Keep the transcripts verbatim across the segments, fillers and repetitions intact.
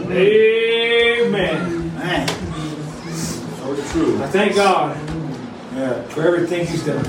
Amen. Man. So true. I thank God Yeah. for everything He's done.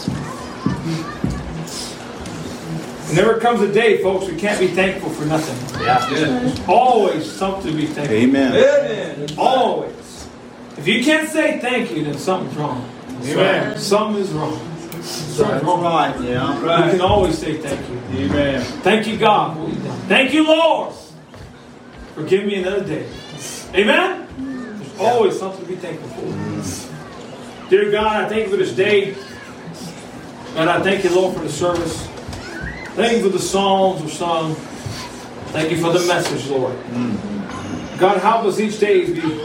And never comes a day, folks, we can't be thankful for nothing. Yeah. There's always something to be thankful for. Amen. Amen. Always. If you can't say thank you, then something's wrong. Amen. Something is wrong. Something's wrong. Right. Yeah. Right. We can always say thank you. Amen. Thank you, God, for what you've done. Thank you, Lord, for giving me another day. Amen? There's always something to be thankful for. Dear God, I thank you for this day. God, I thank you, Lord, for the service. Thank you for the songs we've sung. Thank you for the message, Lord. God, help us each day to be,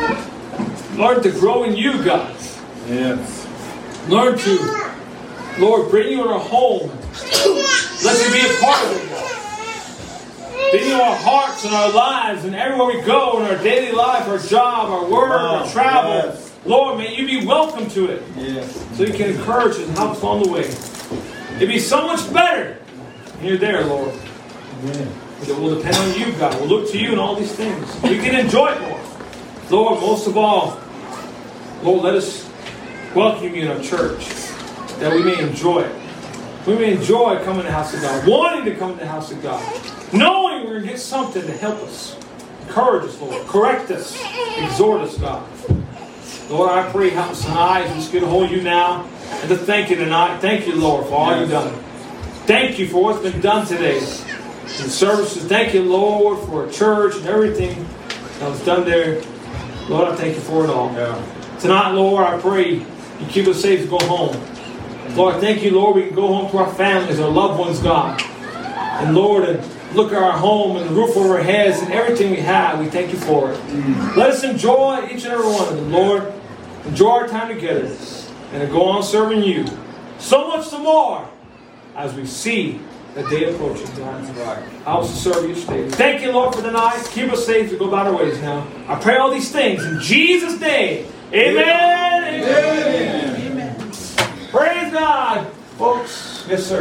Lord, to grow in you, God. Yes. Learn to, Lord, bring you in our home. Let you be a part of it, God. Be in our hearts and our lives and everywhere we go in our daily life, our job, our work, Wow. our travel. Yes. Lord, may you be welcome to it. Yes. So you can encourage us and help us along the way. It'd be so much better when you're there, Lord. Amen. That we'll depend on you, God. We'll look to you in all these things. We can enjoy it more. Lord, most of all, Lord, let us welcome you in our church, that we may enjoy it. We may enjoy coming to the house of God, wanting to come to the house of God, knowing we're going to get something to help us, encourage us, Lord, correct us, exhort us, God. Lord, I pray, help us tonight as we just get a hold of you now, and to thank you tonight. Thank you, Lord, for all you've done. Thank you for what's been done today. The services, thank you, Lord, for a church and everything that was done there. Lord, I thank you for it all. Yeah. Tonight, Lord, I pray you keep us safe to go home. Lord, thank you, Lord, we can go home to our families, our loved ones, God. And Lord, and look at our home and the roof over our heads and everything we have, we thank you for it. Mm. Let us enjoy each and every one of them, Lord. Enjoy our time together and to go on serving you. So much the more as we see the day approaching, God. Right. I also serve each day. Thank you, Lord, for the night. Keep us safe to go about our ways now. I pray all these things in Jesus' name. Amen. Amen. Amen. Amen. Praise God, folks. Yes, sir.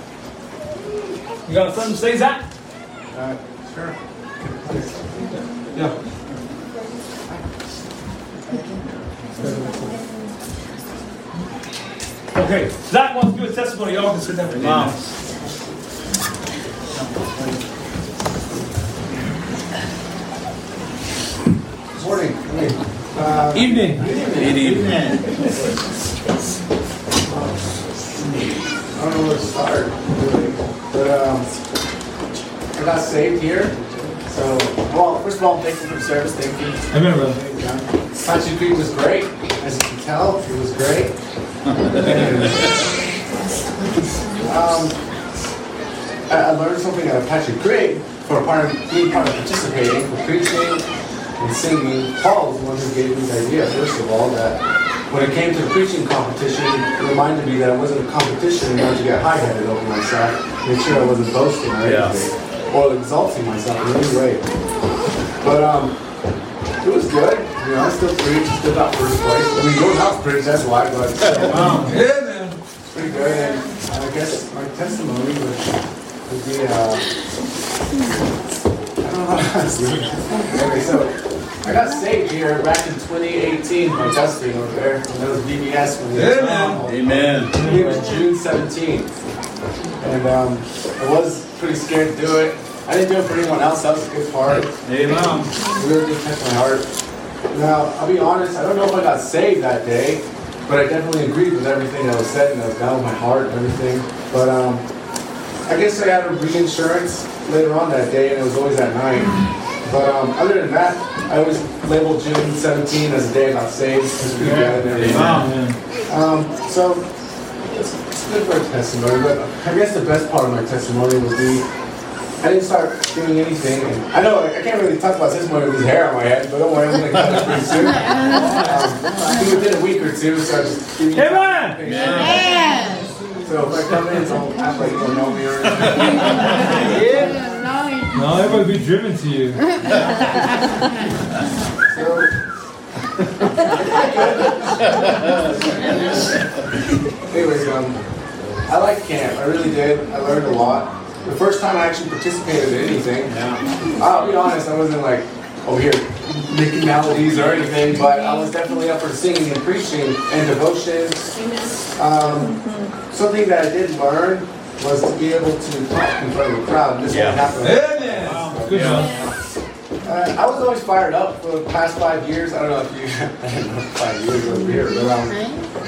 You got something to say, Zach? Uh, sure. Yeah. Okay, Zach wants to do a testimony. Y'all can sit down for a Wow. minute. Morning. Uh, Evening. Evening. I don't know where to start, really. But um, I got saved here. So, well, first of all, thank you for the service. Thank you. Amen, brother. Apache Creek was great. As you can tell, it was great. um, I, I learned something at Apache Creek for part of, being part of participating, for preaching and singing. Paul was the one who gave me the idea, first of all, that when it came to the preaching competition, it reminded me that it wasn't a competition and not to get high-headed over myself, make sure I wasn't boasting or anything, yeah. or exalting myself in any way. But um, it was good. You know, I still preached, still got first place. I mean, you don't have to preach, that's why, but um, Yeah, man. it's pretty good. And I guess my testimony would, would be, uh, I don't know how to say it. Okay, so I got saved here back in twenty eighteen by Dustin over there. And that was B B S when we were Amen. Amen. It was June seventeenth. And um, I was pretty scared to do it. I didn't do it for anyone else. That was a good part. Amen. It really did touch my heart. Now, I'll be honest, I don't know if I got saved that day, but I definitely agreed with everything that was said and that was down with my heart and everything. But um, I guess I had a reinsurance later on that day, and it was always at night. But um, other than that, I always labeled June seventeenth as the day I got saved. It's pretty good and everything. Amen. Um, so, it's, it's good for a testimony, but I guess the best part of my testimony would be I didn't start doing anything. And I know I can't really talk about testimony with this hair on my head, but don't worry, I'm going to cut it pretty soon. Um, within a week or two, so I just give you Amen. time. Yes. So if I come in, don't act like you don't know me or anything. Yeah. No, everybody be driven to you. So, anyways, um, I liked camp. I really did. I learned a lot. the first time I actually participated in anything. Yeah. I'll be honest, I wasn't like over here making melodies or anything, but I was definitely up for singing and preaching and devotion. Um, something that I did learn was to be able to talk in front of a crowd. This Yeah. won't happen. Amen. Wow, good Yeah. one. Uh, I was always fired up for the past five years. I don't know if you, I don't know, five years over here, but um,